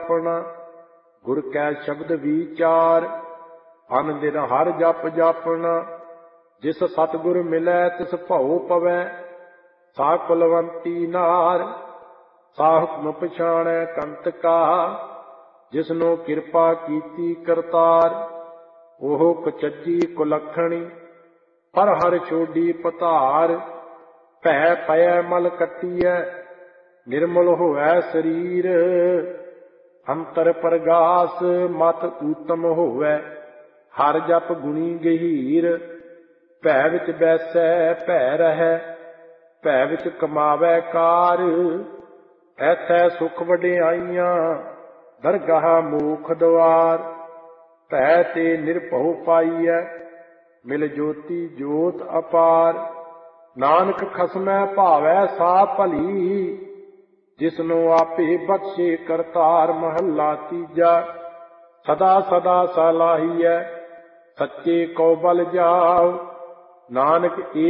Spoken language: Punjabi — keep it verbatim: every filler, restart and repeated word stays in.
ਆਪਣਾ। ਗੁਰ ਕੈ ਸ਼ਬਦ ਵਿਚਾਰ ਅਨ ਦਿਨ ਹਰ ਜਪ ਜਾਪਣਾ। ਜਿਸ ਸਤਿਗੁਰ ਮਿਲੈ ਤਿਸ ਭਉ ਪਵੈ ਸਾ ਕੁਲਵੰਤੀ ਨਾਰ। ਸਾ ਹੁਕਮ ਪਛਾਣੈ ਕੰਤ ਕਾ ਜਿਸਨੋ ਕਿਰਪਾ ਕੀਤੀ ਕਰਤਾਰ। ਉਹ ਕੁਚੱਜੀ ਕੁਲੱਖਣੀ ਪਰ ਹਰ ਛੋਡੀ ਪਧਾਰ। ਭੈ ਪਇਐ ਮਲ ਕੱਟੀਐ ਨਿਰਮਲ ਹੋਵੈ ਸਰੀਰ। ਅੰਤਰ ਪ੍ਰਗਾਸ ਮਤ ਊਤਮ ਹੋਵੈ ਹਰ ਜਪ ਗੁਣੀ ਗਹੀਰ। ਭੈ ਵਿੱਚ ਬੈਸੈ ਭੈ ਰਹੈ ਭੈ ਵਿੱਚ ਕਮਾਵੈ ਕਾਰ। ਐਥੈ ਸੁਖ ਵਡਿਆਈਆਂ ਦਰਗਾਹ ਮੋਖ ਦੁਆਰ। ਭੈ ਤੇ ਨਿਰਭਉ ਪਾਈਐ ਮਿਲ ਜੋਤੀ ਜੋਤ ਅਪਾਰ। ਨਾਨਕ ਖਸਮੈ ਭਾਵੈ ਸਾ ਭਲੀ ਜਿਸਨੂੰ ਆਪੇ ਬਖਸ਼ੇ ਕਰਤਾਰ। ਮਹੱਲਾ ਤੀਜਾ। ਸਦਾ ਸਦਾ ਸਲਾਹੀਐ ਸੱਚੇ ਕੋ ਬਲ ਜਾਓ ਨਾਨਕ